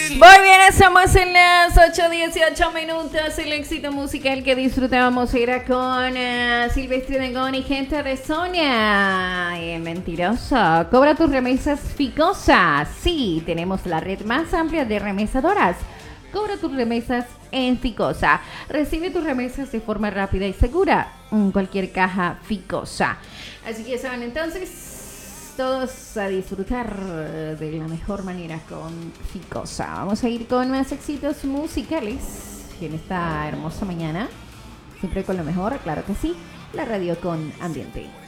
Muy bien, estamos en las 8:18 minutos. El éxito musical que disfrutábamos era con Silvestre Dangond y Gente de Sonia. Mentiroso. Cobra tus remesas Ficosa. Sí, tenemos la red más amplia de remesadoras. Cobra tus remesas en Ficosa. Recibe tus remesas de forma rápida y segura en cualquier caja Ficosa. Así que saben entonces, todos a disfrutar de la mejor manera con Ficosa. Vamos a ir con más éxitos musicales en esta hermosa mañana. Siempre con lo mejor, claro que sí. La radio con ambiente.